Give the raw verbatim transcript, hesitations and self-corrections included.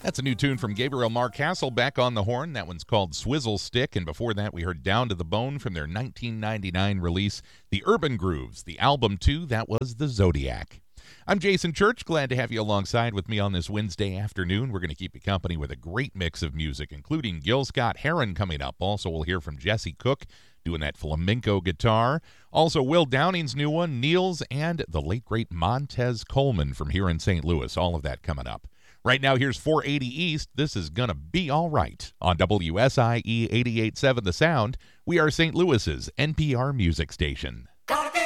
That's a new tune from Gabriel Marcastle back on the horn. That one's called Swizzle Stick, and before that we heard Down to the Bone from their nineteen ninety-nine release, The Urban Grooves. The album, too, that was The Zodiac. I'm Jason Church, glad to have you alongside with me on this Wednesday afternoon. We're going to keep you company with a great mix of music, including Gil Scott-Heron coming up. Also, we'll hear from Jesse Cook doing that flamenco guitar. Also, Will Downing's new one, Niels, and the late, great Montez Coleman from here in Saint Louis. All of that coming up. Right now, here's four eighty East. This is Gonna Be All Right on W S I E eighty-eight point seven The Sound. We are Saint Louis's N P R music station. Gotta be